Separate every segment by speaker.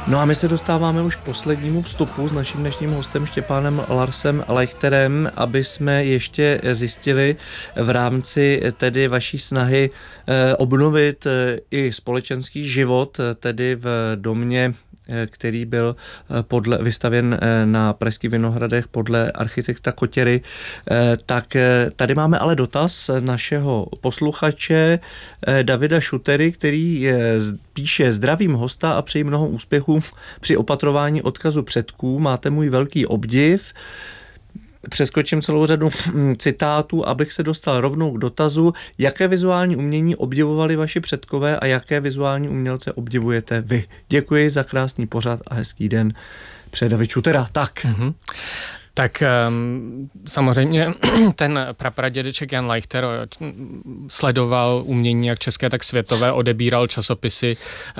Speaker 1: No a my se dostáváme už k poslednímu vstupu s naším dnešním hostem Štěpánem Larsem Leichterem, aby jsme ještě zjistili v rámci tedy vaší snahy obnovit i společenský život, tedy v domě, který byl vystavěn na Pražských Vinohradech podle architekta Kotěry. Tak tady máme ale dotaz našeho posluchače Davida Šutery, který píše: zdravím hosta a přeji mnoho úspěchů při opatrování odkazu předků. Máte můj velký obdiv. Přeskočím celou řadu citátů, abych se dostal rovnou k dotazu, jaké vizuální umění obdivovali vaši předkové a jaké vizuální umělce obdivujete vy. Děkuji za krásný pořad a hezký den. Přeje David Šutera. Tak.
Speaker 2: Tak samozřejmě ten prapradědeček Jan Leichter sledoval umění jak české, tak světové, odebíral časopisy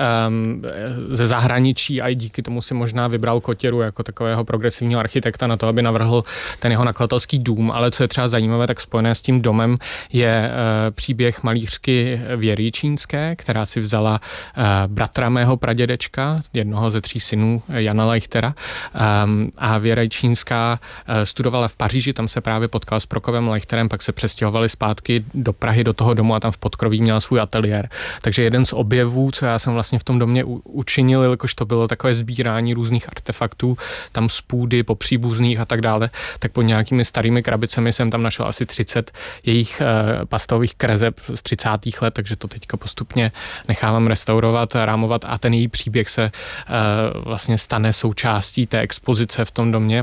Speaker 2: ze zahraničí a i díky tomu si možná vybral Kotěru jako takového progresivního architekta na to, aby navrhl ten jeho nakladatelský dům. Ale co je třeba zajímavé, tak spojené s tím domem je příběh malířky Věry Čínské, která si vzala bratra mého pradědečka, jednoho ze 3 synů Jana Leichtera, a Věra Čínská studovala v Paříži, tam se právě potkal s Prokovem Leichterem, pak se přestěhovali zpátky do Prahy, do toho domu a tam v podkroví měla svůj ateliér. Takže jeden z objevů, co já jsem vlastně v tom domě učinil, jelikož to bylo takové sbírání různých artefaktů, tam z půdy, po příbuzných a tak dále, tak pod nějakými starými krabicemi jsem tam našel asi 30 jejich pastových kreseb z 30. let, takže to teďka postupně nechávám restaurovat, rámovat a ten její příběh se vlastně stane součástí té expozice v tom domě.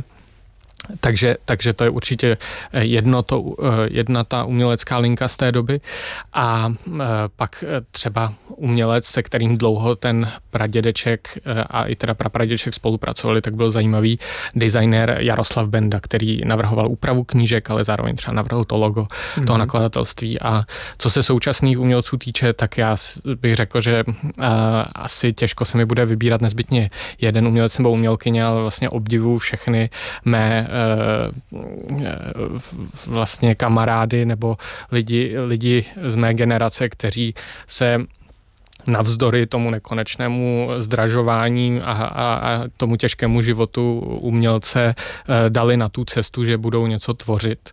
Speaker 2: Takže to je určitě jedna ta umělecká linka z té doby. A pak třeba umělec, se kterým dlouho ten pradědeček a i teda prapradědeček spolupracovali, tak byl zajímavý designér Jaroslav Benda, který navrhoval úpravu knížek, ale zároveň třeba navrhl to logo toho nakladatelství. A co se současných umělců týče, tak já bych řekl, že asi těžko se mi bude vybírat nezbytně jeden umělec nebo umělkyně, ale vlastně obdivuju všechny mé vlastně kamarády nebo lidi z mé generace, kteří se navzdory tomu nekonečnému zdražování a tomu těžkému životu umělce dali na tu cestu, že budou něco tvořit.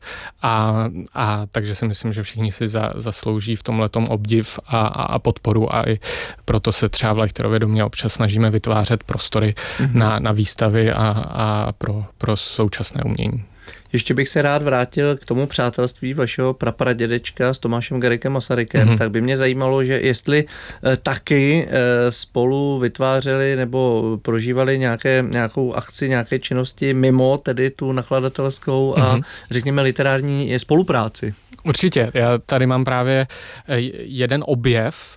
Speaker 2: A takže si myslím, že všichni si zaslouží v tomhletom obdiv a podporu a i proto se třeba v Leichterově domě občas snažíme vytvářet prostory na výstavy a pro současné umění.
Speaker 1: Ještě bych se rád vrátil k tomu přátelství vašeho prapradědečka s Tomášem Garriguem Masarykem. Tak by mě zajímalo, že jestli taky spolu vytvářeli nebo prožívali nějakou akci, nějaké činnosti mimo tedy tu nakladatelskou a řekněme literární spolupráci.
Speaker 2: Určitě. Já tady mám právě jeden objev,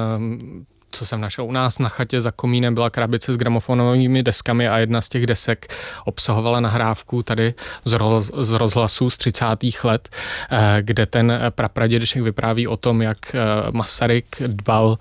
Speaker 2: co jsem našel u nás na chatě za komínem, byla krabice s gramofonovými deskami a jedna z těch desek obsahovala nahrávku tady z rozhlasu z 30. let, kde ten prapradědeček vypráví o tom, jak Masaryk dbal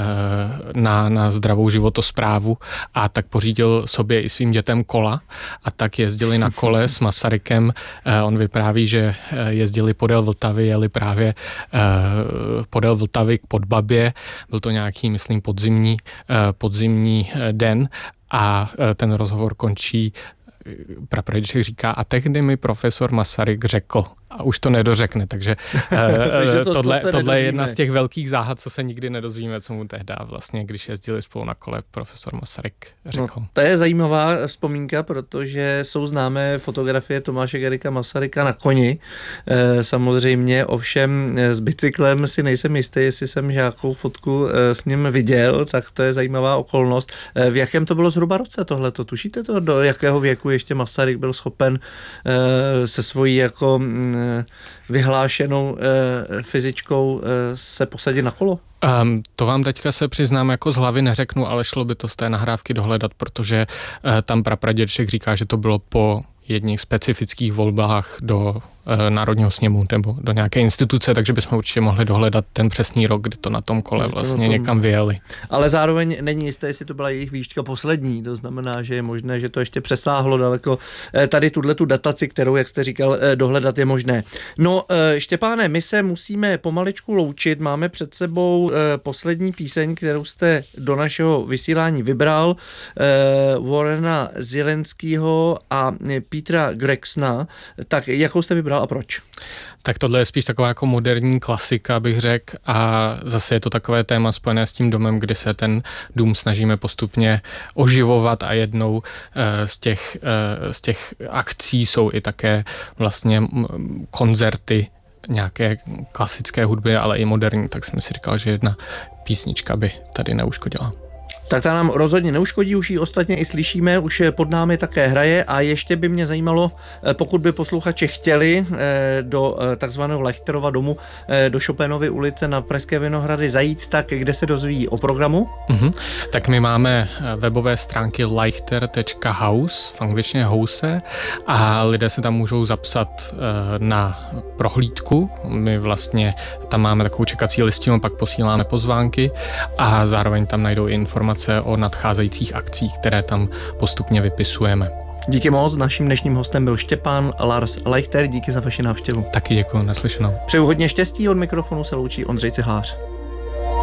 Speaker 2: na zdravou životosprávu a tak pořídil sobě i svým dětem kola a tak jezdili na kole s Masarykem. On vypráví, že jezdili podél Vltavy, jeli právě podél Vltavy k Podbabě. Byl to nějaký, myslím, podzimní den a ten rozhovor končí, prapradědeček říká: a tehdy mi profesor Masaryk řekl. A už to nedořekne, takže tohle je jedna z těch velkých záhad, co se nikdy nedozvíme, co mu tehdy vlastně, když jezdili spolu na kole, profesor Masaryk řekl.
Speaker 1: No, to je zajímavá vzpomínka, protože jsou známé fotografie Tomáše Garrigua Masaryka na koni. Samozřejmě, ovšem s bicyklem si nejsem jistý, jestli jsem nějakou fotku s ním viděl, tak to je zajímavá okolnost. V jakém to bylo zhruba roce tohleto? Tušíte to, do jakého věku ještě Masaryk byl schopen se svojí jako vyhlášenou fyzičkou se posadit na kolo?
Speaker 2: To vám teďka se přiznám, jako z hlavy neřeknu, ale šlo by to z té nahrávky dohledat, protože tam prapradědeček říká, že to bylo po jedných specifických volbách do Národního sněmu nebo do nějaké instituce, takže bychom určitě mohli dohledat ten přesný rok, kdy to na tom kole vlastně někam vyjeli.
Speaker 1: Ale zároveň není jisté, jestli to byla jejich výška poslední, to znamená, že je možné, že to ještě přesáhlo daleko tady tu dataci, kterou, jak jste říkal, dohledat je možné. No, Štěpáne, my se musíme pomaličku loučit, máme před sebou poslední píseň, kterou jste do našeho vysílání vybral, Warrena Zelenského a Petera Gregsona. Tak jakou jste vybral a proč?
Speaker 2: Tak tohle je spíš taková jako moderní klasika, bych řekl, a zase je to takové téma spojené s tím domem, kdy se ten dům snažíme postupně oživovat a jednou z těch akcí jsou i také vlastně koncerty nějaké klasické hudby, ale i moderní, tak jsem si říkal, že jedna písnička by tady neuškodila.
Speaker 1: Tak ta nám rozhodně neuškodí, už ji ostatně i slyšíme, už pod námi také hraje a ještě by mě zajímalo, pokud by posluchači chtěli do takzvaného Lechterova domu, do Chopénovy ulice na Pražské Vinohrady zajít, tak kde se dozví o programu?
Speaker 2: Tak my máme webové stránky leichter.house, v angličtině house, a lidé se tam můžou zapsat na prohlídku. My vlastně tam máme takovou čekací listinu, pak posíláme pozvánky a zároveň tam najdou i informace o nadcházejících akcích, které tam postupně vypisujeme.
Speaker 1: Díky moc, naším dnešním hostem byl Štěpán Lars Leichter, díky za vaši návštěvu.
Speaker 2: Taky děkuji, naslyšenou.
Speaker 1: Přeju hodně štěstí, od mikrofonu se loučí Ondřej Cihlář.